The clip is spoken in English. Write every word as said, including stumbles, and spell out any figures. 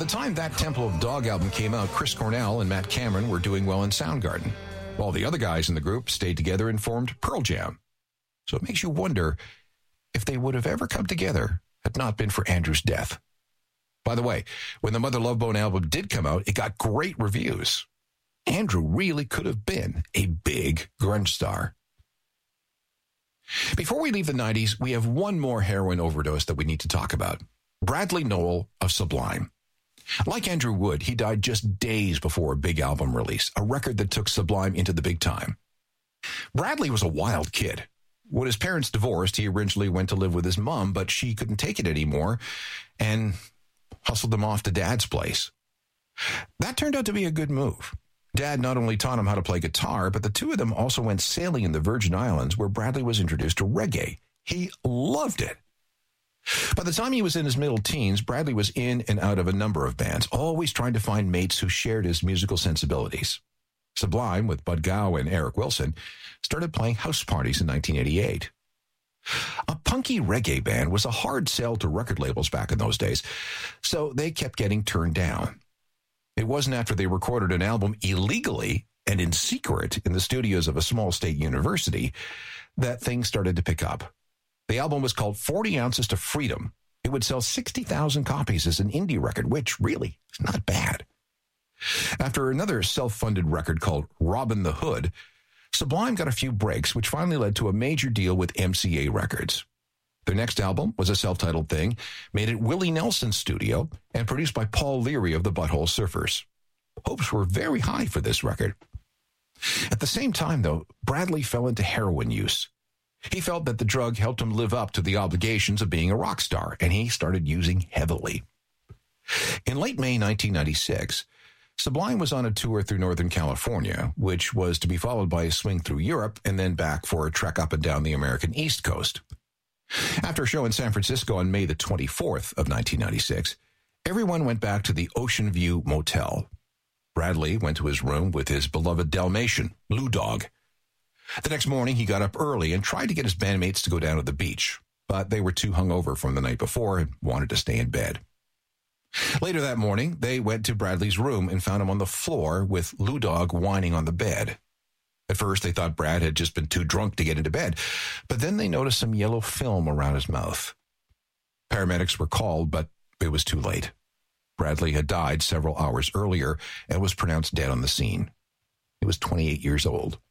the time That Temple of Dog album came out, Chris Cornell and Matt Cameron were doing well in Soundgarden, while the other guys in the group stayed together and formed Pearl Jam. So it makes you wonder if they would have ever come together had not been for Andrew's death. By the way, when the Mother Love Bone album did come out, it got great reviews. Andrew really could have been a big grunge star. Before we leave the nineties, we have one more heroin overdose that we need to talk about. Bradley Nowell of Sublime. Like Andrew Wood, he died just days before a big album release, a record that took Sublime into the big time. Bradley was a wild kid. When his parents divorced, he originally went to live with his mom, but she couldn't take it anymore and hustled him off to Dad's place. That turned out to be a good move. Dad not only taught him how to play guitar, but the two of them also went sailing in the Virgin Islands, where Bradley was introduced to reggae. He loved it. By the time he was in his middle teens, Bradley was in and out of a number of bands, always trying to find mates who shared his musical sensibilities. Sublime, with Bud Gow and Eric Wilson, started playing house parties in nineteen eighty-eight. A punky reggae band was a hard sell to record labels back in those days, so they kept getting turned down. It wasn't after they recorded an album illegally and in secret in the studios of a small state university that things started to pick up. The album was called forty ounces to Freedom. It would sell sixty thousand copies as an indie record, which really is not bad. After another self-funded record called Robin the Hood, Sublime got a few breaks, which finally led to a major deal with M C A Records. Their next album was a self-titled thing, made at Willie Nelson's studio and produced by Paul Leary of the Butthole Surfers. Hopes were very high for this record. At the same time, though, Bradley fell into heroin use. He felt that the drug helped him live up to the obligations of being a rock star, and he started using heavily. In late May nineteen ninety-six, Sublime was on a tour through Northern California, which was to be followed by a swing through Europe and then back for a trek up and down the American East Coast. After a show in San Francisco on May the twenty-fourth of nineteen ninety-six, everyone went back to the Ocean View Motel. Bradley went to his room with his beloved Dalmatian, Lou Dog. The next morning, he got up early and tried to get his bandmates to go down to the beach, but they were too hungover from the night before and wanted to stay in bed. Later that morning, they went to Bradley's room and found him on the floor with Lou Dog whining on the bed. At first, they thought Brad had just been too drunk to get into bed, but then they noticed some yellow film around his mouth. Paramedics were called, but it was too late. Bradley had died several hours earlier and was pronounced dead on the scene. He was twenty-eight years old.